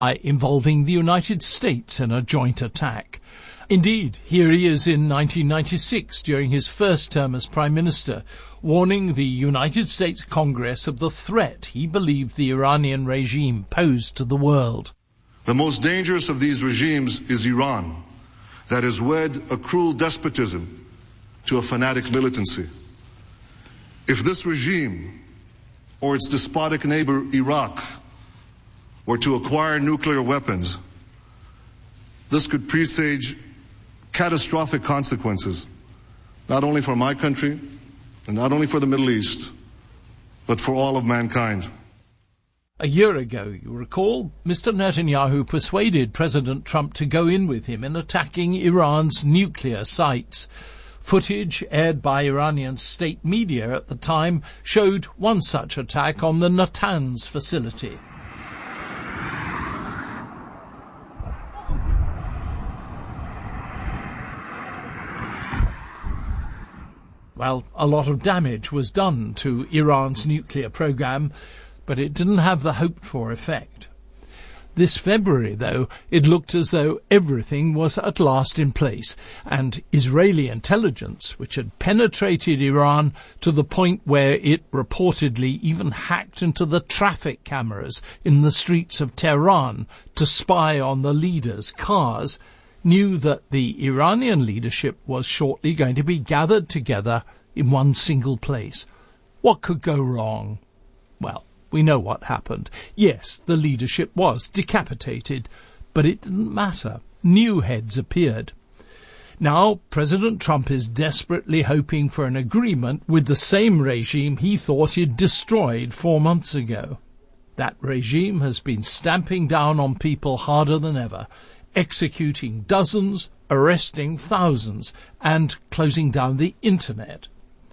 involving the United States in a joint attack. Indeed, here he is in 1996, during his first term as Prime Minister, warning the United States Congress of the threat he believed the Iranian regime posed to the world. The most dangerous of these regimes is Iran, that has wed a cruel despotism to a fanatic militancy. If this regime or its despotic neighbor Iraq were to acquire nuclear weapons, this could presage catastrophic consequences, not only for my country and not only for the Middle East, but for all of mankind. A year ago, you recall, Mr. Netanyahu persuaded President Trump to go in with him in attacking Iran's nuclear sites. Footage aired by Iranian state media at the time showed one such attack on the Natanz facility. Well, a lot of damage was done to Iran's nuclear program, but it didn't have the hoped-for effect. This February, though, it looked as though everything was at last in place, and Israeli intelligence, which had penetrated Iran to the point where it reportedly even hacked into the traffic cameras in the streets of Tehran to spy on the leaders' cars, knew that the Iranian leadership was shortly going to be gathered together in one single place. What could go wrong? Well, we know what happened. Yes, the leadership was decapitated, but it didn't matter. New heads appeared. Now, President Trump is desperately hoping for an agreement with the same regime he thought he'd destroyed 4 months ago. That regime has been stamping down on people harder than ever, executing dozens, arresting thousands, and closing down the Internet.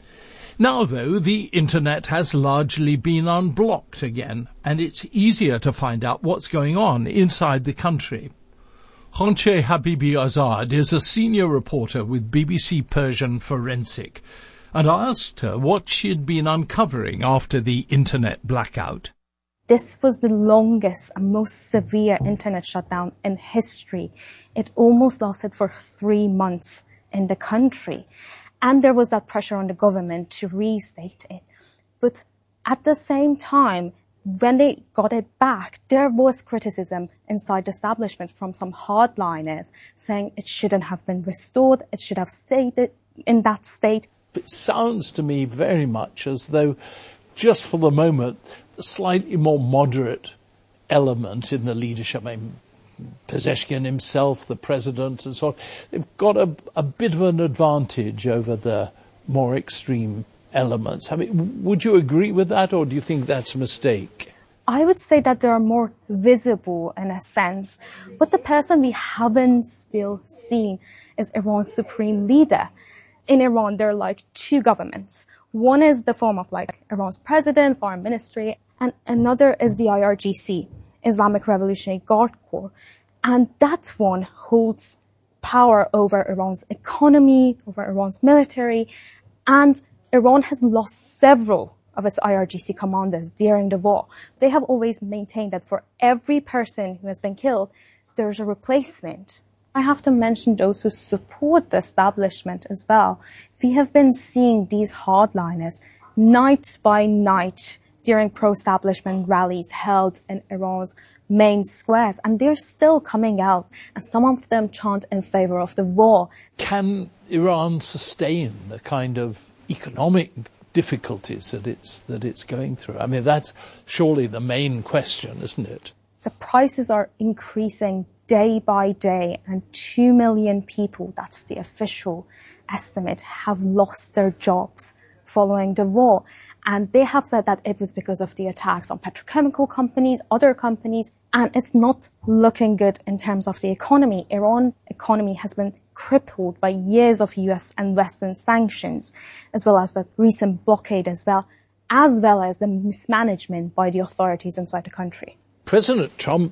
Now, though, the Internet has largely been unblocked again, and it's easier to find out what's going on inside the country. Khonche Habibi Azad is a senior reporter with BBC Persian Forensic, and I asked her what she'd been uncovering after the Internet blackout. This was the longest and most severe internet shutdown in history. It almost lasted for 3 months in the country. And there was that pressure on the government to restate it. But at the same time, when they got it back, there was criticism inside the establishment from some hardliners saying it shouldn't have been restored, it should have stayed in that state. It sounds to me very much as though, just for the moment, a slightly more moderate element in the leadership, I mean, Pezeshkian himself, the president, and so on, they've got a bit of an advantage over the more extreme elements. I mean, would you agree with that, or do you think that's a mistake? I would say that they are more visible in a sense, but the person we haven't still seen is Iran's supreme leader. In Iran, there are like 2 governments. One is the form of like Iran's president, foreign ministry, and another is the IRGC, Islamic Revolutionary Guard Corps. And that one holds power over Iran's economy, over Iran's military, and Iran has lost several of its IRGC commanders during the war. They have always maintained that for every person who has been killed, there's a replacement. I have to mention those who support the establishment as well. We have been seeing these hardliners night by night during pro-establishment rallies held in Iran's main squares, and they're still coming out, and some of them chant in favor of the war. Can Iran sustain the kind of economic difficulties that it's going through? I mean, that's surely the main question, isn't it? The prices are increasing day by day, and 2 million people, that's the official estimate, have lost their jobs following the war. And they have said that it was because of the attacks on petrochemical companies, other companies, and it's not looking good in terms of the economy. Iran's economy has been crippled by years of US and Western sanctions, as well as the recent blockade as well as the mismanagement by the authorities inside the country. President Trump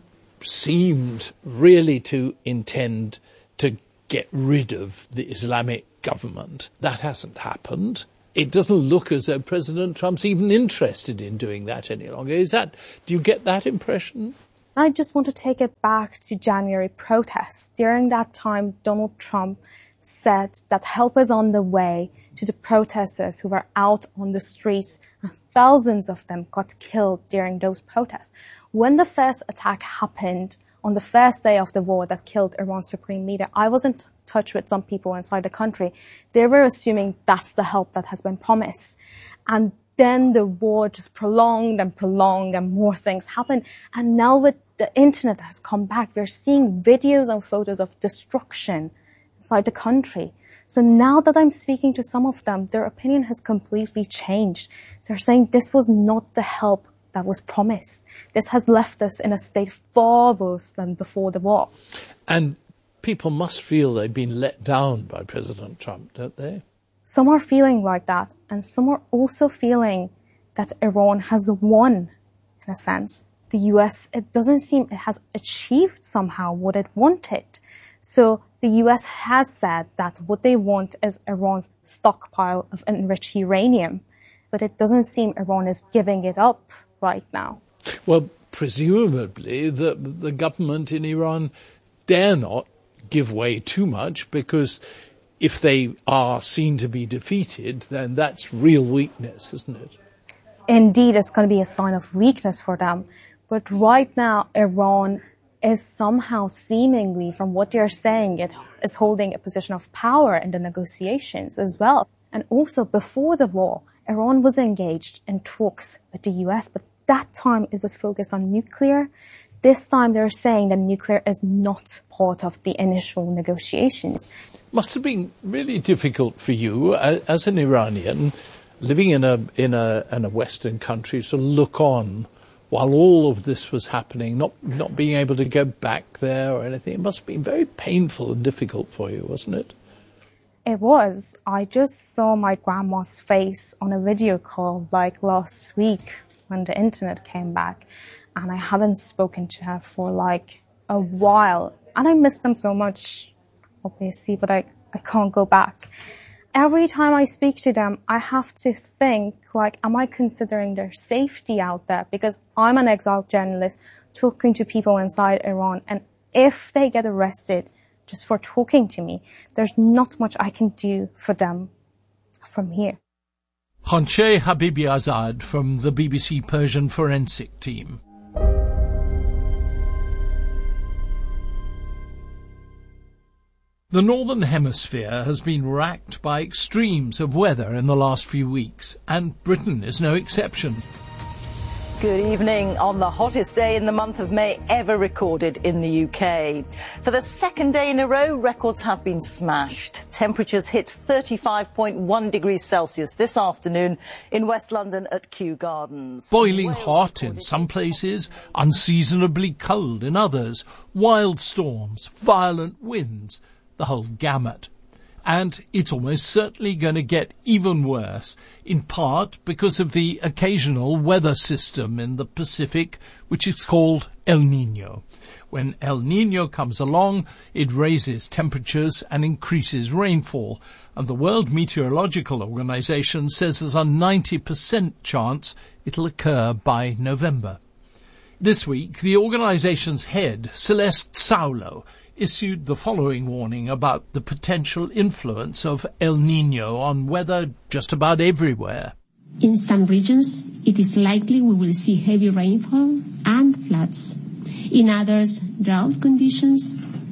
seemed really to intend to get rid of the Islamic government. That hasn't happened. It doesn't look as though President Trump's even interested in doing that any longer. Do you get that impression? And I just want to take it back to January protests. During that time, Donald Trump said that help is on the way to the protesters who were out on the streets, and thousands of them got killed during those protests. When the first attack happened on the first day of the war that killed Iran's supreme leader, I was in touch with some people inside the country. They were assuming that's the help that has been promised. And then the war just prolonged and more things happened. And now with the internet has come back, we're seeing videos and photos of destruction inside the country. So now that I'm speaking to some of them, their opinion has completely changed. They're saying this was not the help that was promised. This has left us in a state far worse than before the war. And people must feel they've been let down by President Trump, don't they? Some are feeling like that, and some are also feeling that Iran has won, in a sense. The US, it doesn't seem it has achieved somehow what it wanted. So the US has said that what they want is Iran's stockpile of enriched uranium, but it doesn't seem Iran is giving it up right now. Well, presumably the government in Iran dare not give way too much, because if they are seen to be defeated, then that's real weakness, isn't it? Indeed, it's going to be a sign of weakness for them. But right now, Iran is somehow seemingly, from what you're saying, it is holding a position of power in the negotiations as well. And also, before the war, Iran was engaged in talks with the US, but that time it was focused on nuclear. This time they're saying that nuclear is not part of the initial negotiations. Must have been really difficult for you as an Iranian living in a Western country to look on while all of this was happening, not being able to go back there or anything. It must have been very painful and difficult for you, wasn't it? It was. I just saw my grandma's face on a video call like last week when the internet came back, and I haven't spoken to her for like a while. And I miss them so much, obviously, but I can't go back. Every time I speak to them, I have to think, like, am I considering their safety out there? Because I'm an exiled journalist talking to people inside Iran, and if they get arrested just for talking to me, there's not much I can do for them from here. Khanche Habibi-Azad from the BBC Persian forensic team. The Northern Hemisphere has been racked by extremes of weather in the last few weeks, and Britain is no exception. Good evening. On the hottest day in the month of May ever recorded in the UK. For the second day in a row, records have been smashed. Temperatures hit 35.1 degrees Celsius this afternoon in West London at Kew Gardens. Boiling hot in some places, unseasonably cold in others, wild storms, violent winds, the whole gamut. And it's almost certainly going to get even worse, in part because of the occasional weather system in the Pacific, which is called El Niño. When El Niño comes along, it raises temperatures and increases rainfall, and the World Meteorological Organization says there's a 90% chance it'll occur by November. This week, the organization's head, Celeste Saulo, issued the following warning about the potential influence of El Niño on weather just about everywhere. In some regions, it is likely we will see heavy rainfall and floods. In others, drought conditions.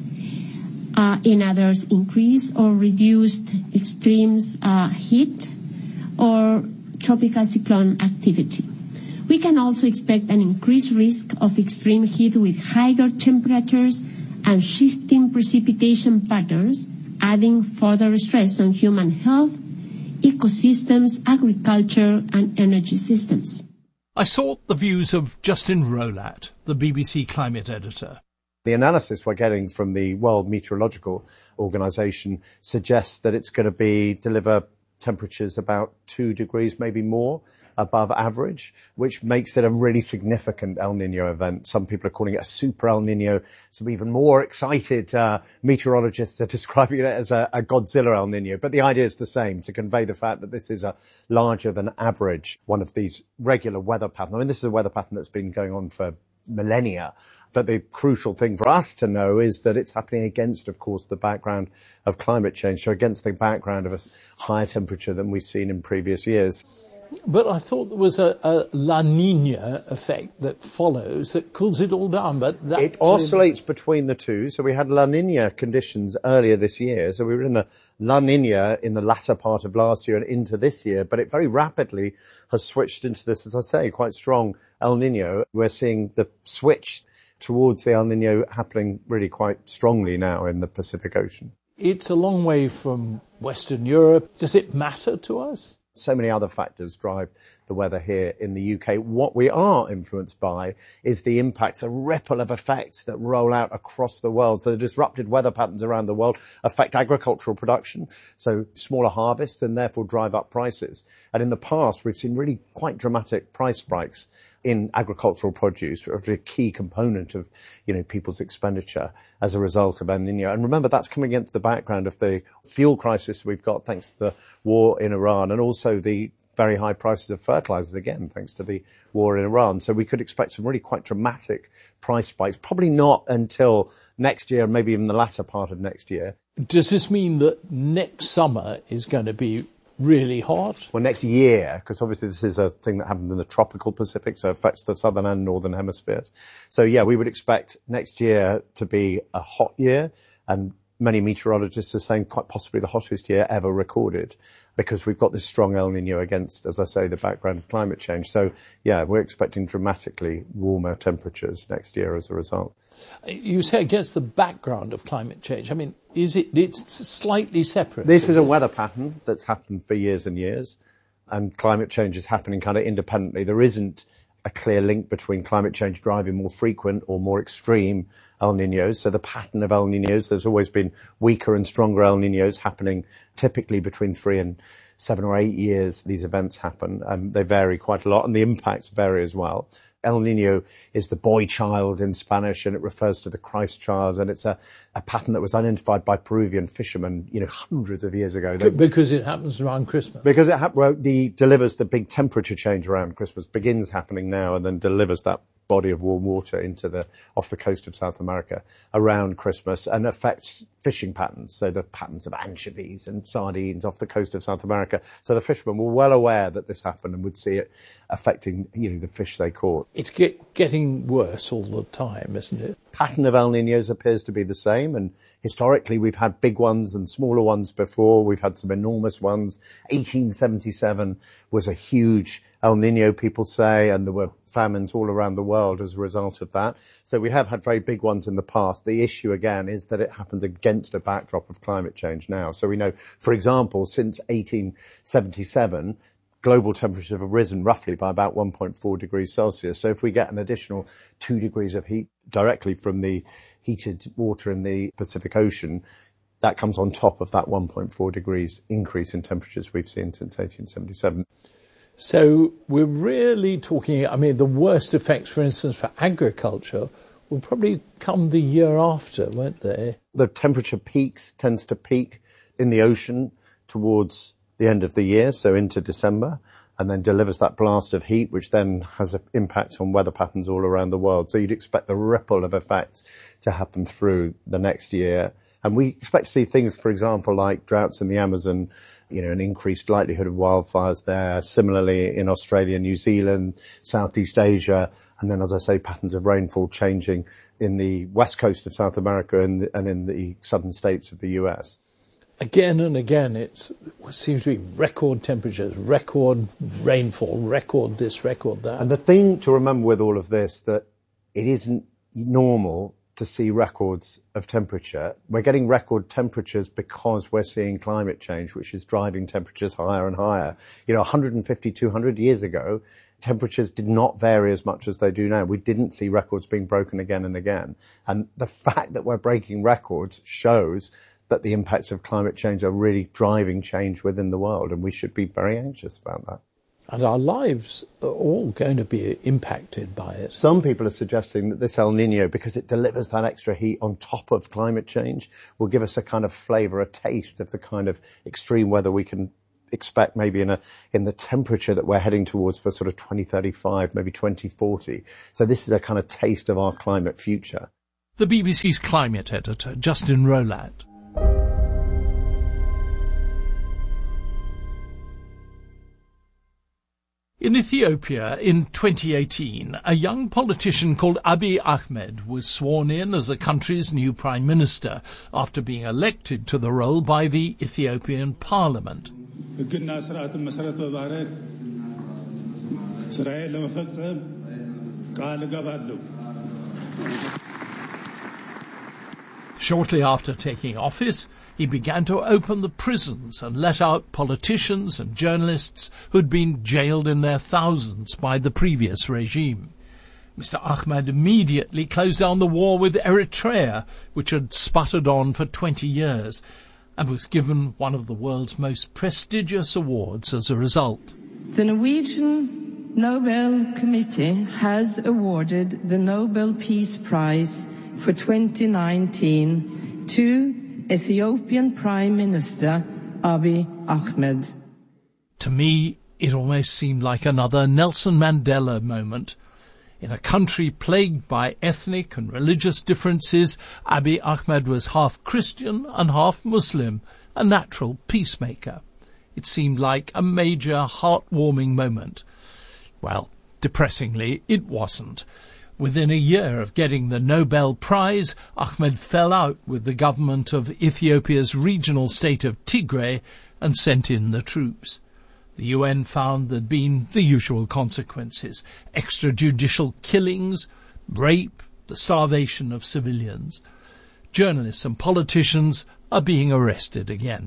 In others, increased or reduced extremes heat or tropical cyclone activity. We can also expect an increased risk of extreme heat with higher temperatures and shifting precipitation patterns, adding further stress on human health, ecosystems, agriculture, and energy systems. I sought the views of Justin Rowlatt, the BBC climate editor. The analysis we're getting from the World Meteorological Organization suggests that it's going to deliver temperatures about 2 degrees, maybe more, above average, which makes it a really significant El Niño event. Some people are calling it a super El Niño. Some even more excited meteorologists are describing it as a Godzilla El Niño. But the idea is the same, to convey the fact that this is a larger than average, one of these regular weather patterns. I mean, this is a weather pattern that's been going on for millennia, But the crucial thing for us to know is that it's happening against, of course, the background of climate change, so against the background of a higher temperature than we've seen in previous years. But I thought there was a La Nina effect that follows that cools it all down. But that it oscillates between the two. So we had La Nina conditions earlier this year. So we were in a La Nina in the latter part of last year and into this year. But it very rapidly has switched into this, as I say, quite strong El Nino. We're seeing the switch towards the El Nino happening really quite strongly now in the Pacific Ocean. It's a long way from Western Europe. Does it matter to us? So many other factors drive the weather here in the UK. What we are influenced by is the impacts, the ripple of effects that roll out across the world. So the disrupted weather patterns around the world affect agricultural production, so smaller harvests, and therefore drive up prices. And in the past, we've seen really quite dramatic price spikes in agricultural produce, which are a key component of, people's expenditure as a result of El Nino. And remember, that's coming against the background of the fuel crisis we've got thanks to the war in Iran, and also the very high prices of fertilizers, again, thanks to the war in Iran. So we could expect some really quite dramatic price spikes, probably not until next year, maybe even the latter part of next year. Does this mean that next summer is going to be really hot? Well, next year, because obviously this is a thing that happens in the tropical Pacific, so it affects the southern and northern hemispheres. So yeah, we would expect next year to be a hot year, and many meteorologists are saying quite possibly the hottest year ever recorded, because we've got this strong El Nino against, as I say, the background of climate change. So yeah, we're expecting dramatically warmer temperatures next year as a result. You say against the background of climate change. I mean, it's slightly separate? This is a weather pattern that's happened for years and years, and climate change is happening kind of independently. There isn't a clear link between climate change driving more frequent or more extreme El Niños. So the pattern of El Niños, there's always been weaker and stronger El Niños happening typically between 3 and 7 or 8 years. These events happen, and they vary quite a lot, and the impacts vary as well. El Nino is the boy child in Spanish, and it refers to the Christ child, and it's a pattern that was identified by Peruvian fishermen, hundreds of years ago. Because it happens around Christmas. Because it delivers the big temperature change around Christmas, begins happening now, and then delivers that body of warm water off the coast of South America around Christmas, and affects fishing patterns, so the patterns of anchovies and sardines off the coast of South America. So the fishermen were well aware that this happened and would see it affecting, the fish they caught. It's getting worse all the time, isn't it? Pattern of El Niños appears to be the same, and historically we've had big ones and smaller ones before. We've had some enormous ones. 1877 was a huge El Niño, people say, and there were famines all around the world as a result of that. So we have had very big ones in the past. The issue again is that it happens against a backdrop of climate change now. So we know, for example, since 1877, global temperatures have risen roughly by about 1.4 degrees Celsius. So if we get an additional 2 degrees of heat directly from the heated water in the Pacific Ocean, that comes on top of that 1.4 degrees increase in temperatures we've seen since 1877. So we're really talking, the worst effects, for instance, for agriculture will probably come the year after, won't they? The temperature tends to peak in the ocean towards the end of the year, so into December, and then delivers that blast of heat, which then has an impact on weather patterns all around the world. So you'd expect the ripple of effects to happen through the next year. And we expect to see things, for example, like droughts in the Amazon, an increased likelihood of wildfires there. Similarly, in Australia, New Zealand, Southeast Asia, and then, as I say, patterns of rainfall changing in the west coast of South America and in the southern states of the US. Again and again, it seems to be record temperatures, record rainfall, record this, record that. And the thing to remember with all of this, that it isn't normal to see records of temperature. We're getting record temperatures because we're seeing climate change, which is driving temperatures higher and higher. 150, 200 years ago, temperatures did not vary as much as they do now. We didn't see records being broken again and again. And the fact that we're breaking records shows that the impacts of climate change are really driving change within the world, and we should be very anxious about that. And our lives are all going to be impacted by it. Some people are suggesting that this El Nino, because it delivers that extra heat on top of climate change, will give us a kind of flavour, a taste of the kind of extreme weather we can expect maybe in the temperature that we're heading towards for sort of 2035, maybe 2040. So this is a kind of taste of our climate future. The BBC's climate editor, Justin Rowlatt. In Ethiopia in 2018, a young politician called Abiy Ahmed was sworn in as the country's new prime minister after being elected to the role by the Ethiopian parliament. Shortly after taking office, he began to open the prisons and let out politicians and journalists who'd been jailed in their thousands by the previous regime. Mr. Ahmed immediately closed down the war with Eritrea, which had sputtered on for 20 years, and was given one of the world's most prestigious awards as a result. The Norwegian Nobel Committee has awarded the Nobel Peace Prize for 2019 to Ethiopian Prime Minister Abiy Ahmed. To me, it almost seemed like another Nelson Mandela moment. In a country plagued by ethnic and religious differences, Abiy Ahmed was half Christian and half Muslim, a natural peacemaker. It seemed like a major heartwarming moment. Well, depressingly, it wasn't. Within a year of getting the Nobel Prize, Ahmed fell out with the government of Ethiopia's regional state of Tigray and sent in the troops. The UN found there'd been the usual consequences: extrajudicial killings, rape, the starvation of civilians. Journalists and politicians are being arrested again.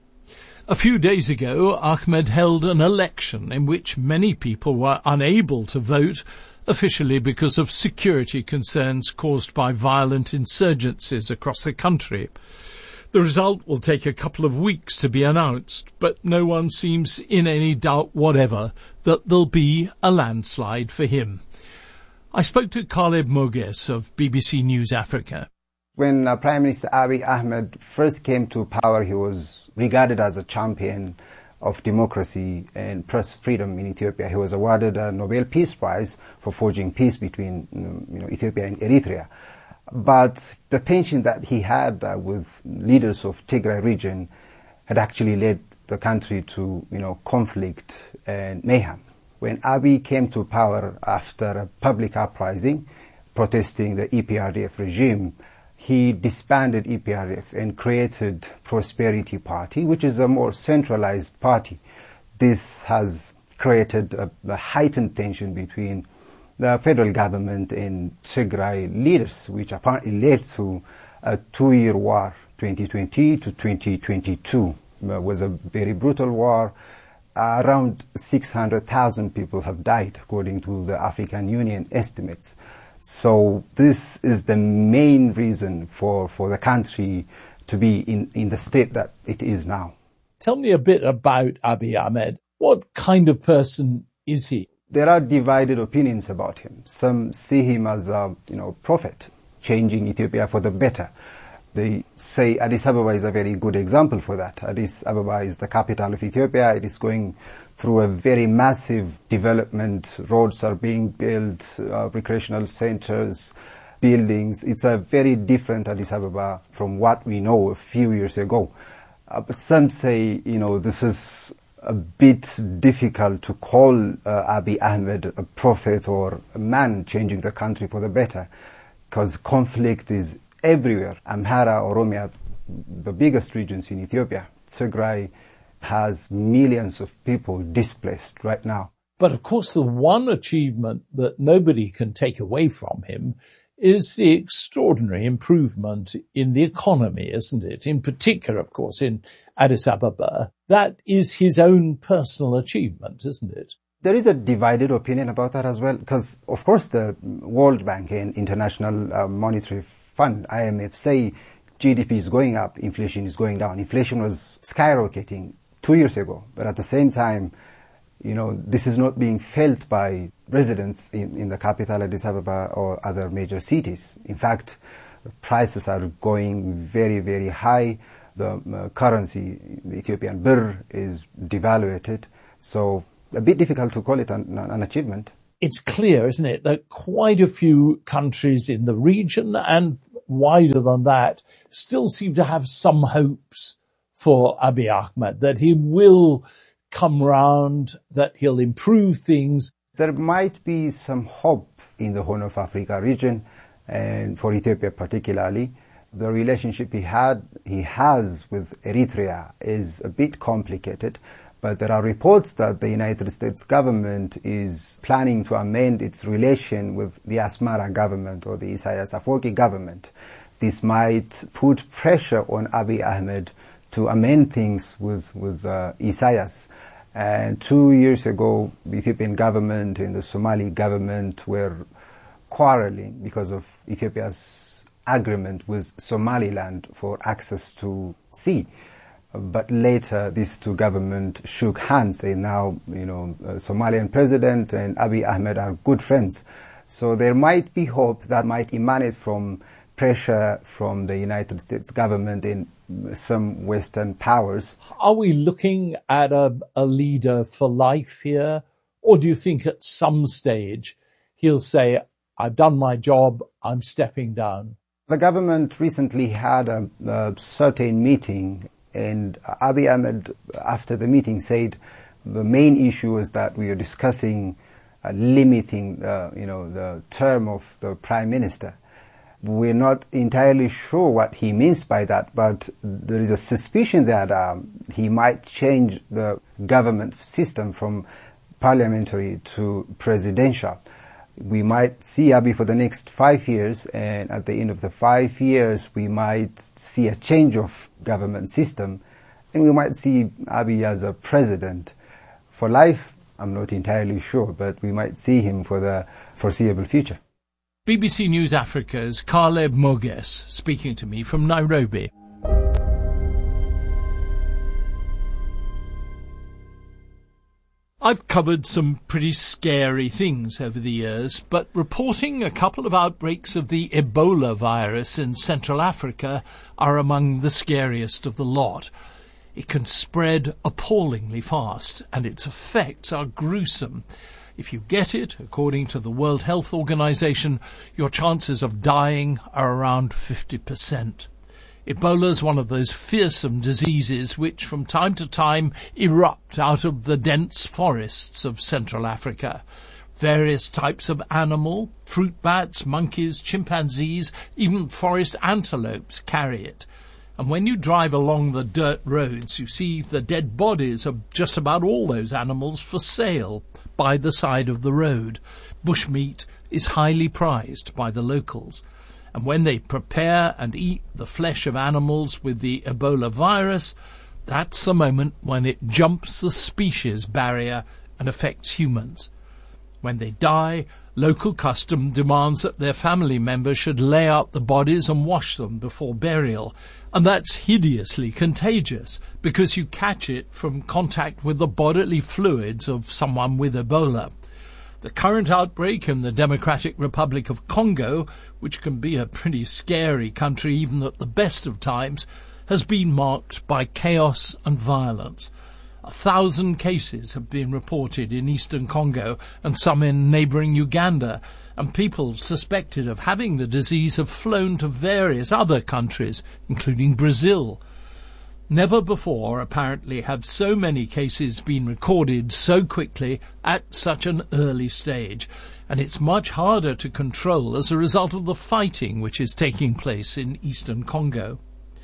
A few days ago, Ahmed held an election in which many people were unable to vote, officially because of security concerns caused by violent insurgencies across the country. The result will take a couple of weeks to be announced, but no one seems in any doubt whatever that there'll be a landslide for him. I spoke to Caleb Moges of BBC News Africa. When Prime Minister Abiy Ahmed first came to power, he was regarded as a champion of democracy and press freedom in Ethiopia. He was awarded a Nobel Peace Prize for forging peace between Ethiopia and Eritrea. But the tension that he had with leaders of Tigray region had actually led the country to conflict and mayhem. When Abiy came to power after a public uprising protesting the EPRDF regime, he disbanded EPRDF and created Prosperity Party, which is a more centralized party. This has created a heightened tension between the federal government and Tigray leaders, which apparently led to a 2-year war, 2020 to 2022. It was a very brutal war. Around 600,000 people have died, according to the African Union estimates. So this is the main reason for the country to be in the state that it is now. Tell me a bit about Abiy Ahmed. What kind of person is he? There are divided opinions about him. Some see him as a prophet, changing Ethiopia for the better. They say Addis Ababa is a very good example for that. Addis Ababa is the capital of Ethiopia. It is going through a very massive development. Roads are being built, recreational centers, buildings. It's a very different Addis Ababa from what we know a few years ago. But some say, this is a bit difficult to call Abiy Ahmed a prophet or a man changing the country for the better, because conflict is everywhere. Amhara, Oromia, the biggest regions in Ethiopia. Tigray has millions of people displaced right now. But of course, the one achievement that nobody can take away from him is the extraordinary improvement in the economy, isn't it? In particular, of course, in Addis Ababa. That is his own personal achievement, isn't it? There is a divided opinion about that as well, because, of course, the World Bank and International Monetary Fund, IMF, say GDP is going up, inflation is going down. Inflation was skyrocketing 2 years ago, but at the same time, this is not being felt by residents in the capital, Addis Ababa, or other major cities. In fact, prices are going very, very high. The currency, the Ethiopian birr, is devaluated. So a bit difficult to call it an achievement. It's clear, isn't it, that quite a few countries in the region and wider than that still seem to have some hopes for Abiy Ahmed, that he will come round, that he'll improve things. There might be some hope in the Horn of Africa region, and for Ethiopia particularly. The relationship he has with Eritrea is a bit complicated, but there are reports that the United States government is planning to amend its relation with the Asmara government or the Isaias Afwerki government. This might put pressure on Abiy Ahmed to amend things with Isaias. And 2 years ago, the Ethiopian government and the Somali government were quarreling because of Ethiopia's agreement with Somaliland for access to sea. But later, these two governments shook hands, and now, Somalian president and Abiy Ahmed are good friends. So there might be hope that might emanate from pressure from the United States government and some Western powers. Are we looking at a leader for life here? Or do you think at some stage he'll say, I've done my job, I'm stepping down? The government recently had a certain meeting, and Abiy Ahmed, after the meeting, said the main issue is that we are discussing limiting the term of the prime minister. We're not entirely sure what he means by that, but there is a suspicion that he might change the government system from parliamentary to presidential. We might see Abiy for the next 5 years, and at the end of the 5 years, we might see a change of government system, and we might see Abiy as a president. For life, I'm not entirely sure, but we might see him for the foreseeable future. BBC News Africa's Caleb Moges speaking to me from Nairobi. I've covered some pretty scary things over the years, but reporting a couple of outbreaks of the Ebola virus in Central Africa are among the scariest of the lot. It can spread appallingly fast, and its effects are gruesome. If you get it, according to the World Health Organization, your chances of dying are around 50%. Ebola is one of those fearsome diseases which from time to time erupt out of the dense forests of Central Africa. Various types of animal, fruit bats, monkeys, chimpanzees, even forest antelopes carry it. And when you drive along the dirt roads, you see the dead bodies of just about all those animals for sale by the side of the road. Bushmeat is highly prized by the locals. And when they prepare and eat the flesh of animals with the Ebola virus, that's the moment when it jumps the species barrier and affects humans. When they die, local custom demands that their family members should lay out the bodies and wash them before burial. And that's hideously contagious because you catch it from contact with the bodily fluids of someone with Ebola. The current outbreak in the Democratic Republic of Congo, which can be a pretty scary country even at the best of times, has been marked by chaos and violence. 1,000 cases have been reported in eastern Congo and some in neighbouring Uganda, and people suspected of having the disease have flown to various other countries, including Brazil. Never before, apparently, have so many cases been recorded so quickly at such an early stage, and it's much harder to control as a result of the fighting which is taking place in eastern Congo.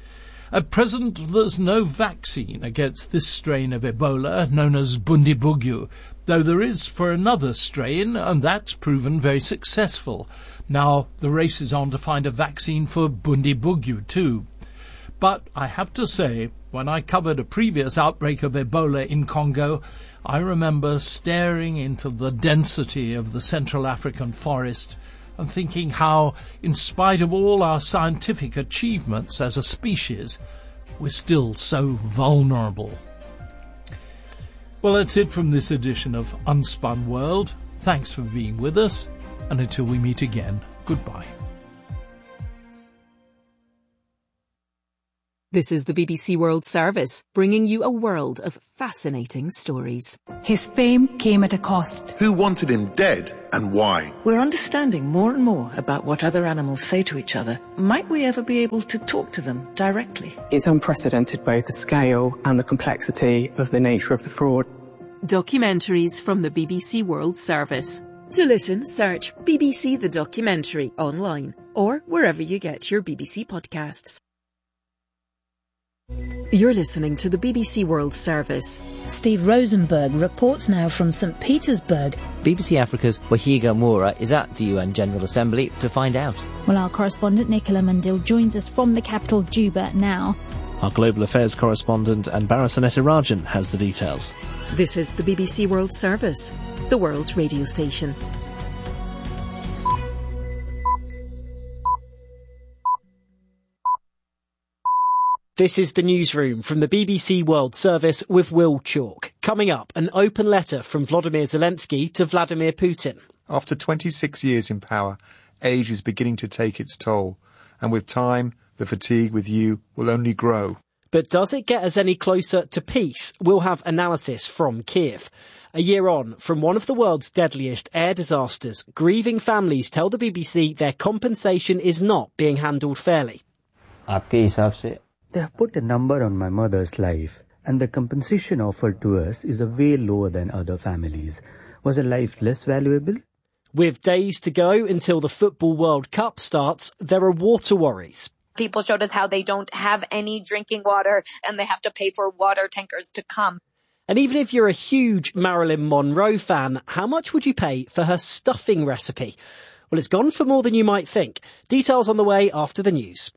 At present, there's no vaccine against this strain of Ebola, known as Bundibugyo, though there is for another strain, and that's proven very successful. Now, the race is on to find a vaccine for Bundibugyo too. But I have to say, when I covered a previous outbreak of Ebola in Congo, I remember staring into the density of the Central African forest and thinking how, in spite of all our scientific achievements as a species, we're still so vulnerable. Well, that's it from this edition of Unspun World. Thanks for being with us, and until we meet again, goodbye. This is the BBC World Service, bringing you a world of fascinating stories. His fame came at a cost. Who wanted him dead and why? We're understanding more and more about what other animals say to each other. Might we ever be able to talk to them directly? It's unprecedented, both the scale and the complexity of the nature of the fraud. Documentaries from the BBC World Service. To listen, search BBC The Documentary online or wherever you get your BBC podcasts. You're listening to the BBC World Service. Steve Rosenberg reports now from St. Petersburg. BBC Africa's Wahiga Moura is at the UN General Assembly to find out. Well, our correspondent Nicola Mandil joins us from the capital Juba now. Our Global Affairs correspondent Anbara Sanetirajan has the details. This is the BBC World Service, the world's radio station. This is the newsroom from the BBC World Service with Will Chalk. Coming up, an open letter from Volodymyr Zelensky to Vladimir Putin. After 26 years in power, age is beginning to take its toll, and with time, the fatigue with you will only grow. But does it get us any closer to peace? We'll have analysis from Kiev. A year on from one of the world's deadliest air disasters, grieving families tell the BBC their compensation is not being handled fairly. They have put a number on my mother's life, and the compensation offered to us is a way lower than other families. Was a life less valuable? With days to go until the Football World Cup starts, there are water worries. People showed us how they don't have any drinking water and they have to pay for water tankers to come. And even if you're a huge Marilyn Monroe fan, how much would you pay for her stuffing recipe? Well, it's gone for more than you might think. Details on the way after the news.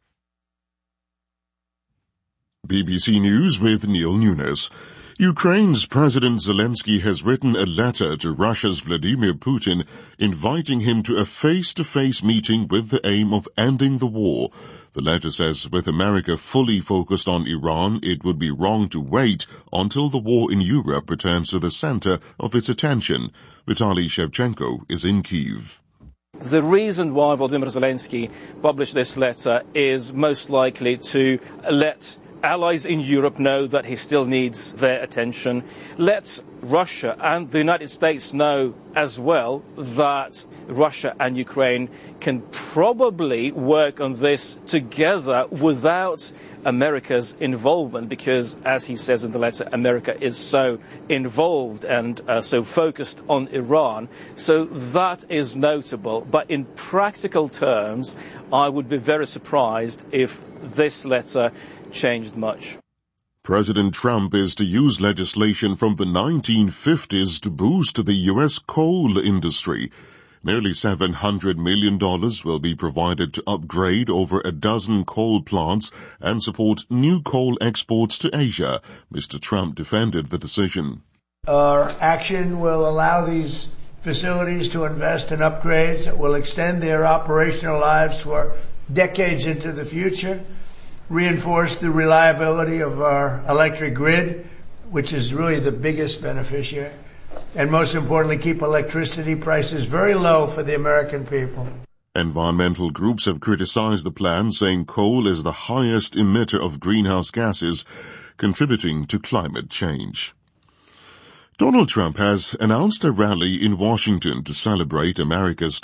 BBC News with Neil Nunes. Ukraine's President Zelensky has written a letter to Russia's Vladimir Putin inviting him to a face-to-face meeting with the aim of ending the war. The letter says with America fully focused on Iran, it would be wrong to wait until the war in Europe returns to the center of its attention. Vitaly Shevchenko is in Kyiv. The reason why Volodymyr Zelensky published this letter is most likely to let allies in Europe know that he still needs their attention. Let Russia and the United States know as well that Russia and Ukraine can probably work on this together without America's involvement, because, as he says in the letter, America is so involved and so focused on Iran. So that is notable. But in practical terms, I would be very surprised if this letter changed much. President Trump is to use legislation from the 1950s to boost the U.S. coal industry. Nearly $700 million will be provided to upgrade over a dozen coal plants and support new coal exports to Asia. Mr. Trump defended the decision. Our action will allow these facilities to invest in upgrades that will extend their operational lives for decades into the future, reinforce the reliability of our electric grid, which is really the biggest beneficiary, and most importantly, keep electricity prices very low for the American people. Environmental groups have criticized the plan, saying coal is the highest emitter of greenhouse gases, contributing to climate change. Donald Trump has announced a rally in Washington to celebrate America's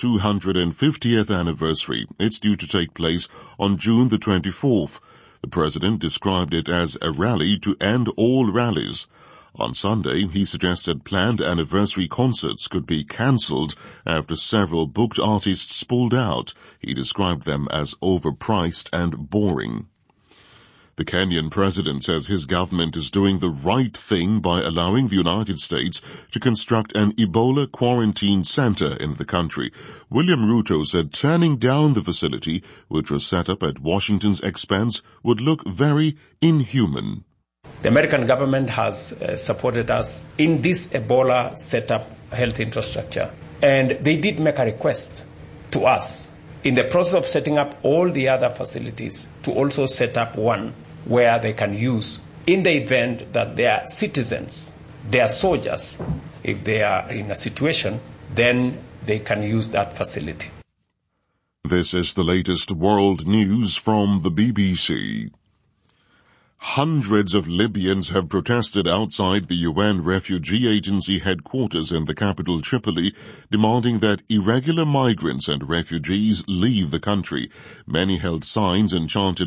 250th anniversary. It's due to take place on June the 24th. The president described it as a rally to end all rallies. On Sunday, he suggested planned anniversary concerts could be cancelled after several booked artists pulled out. He described them as overpriced and boring. The Kenyan president says his government is doing the right thing by allowing the United States to construct an Ebola quarantine center in the country. William Ruto said turning down the facility, which was set up at Washington's expense, would look very inhuman. The American government has supported us in this Ebola setup health infrastructure. And they did make a request to us in the process of setting up all the other facilities to also set up one where they can use in the event that their citizens, their soldiers, if they are in a situation, then they can use that facility. This is the latest world news from the BBC. Hundreds of Libyans have protested outside the UN Refugee Agency headquarters in the capital Tripoli, demanding that irregular migrants and refugees leave the country. Many held signs and chanted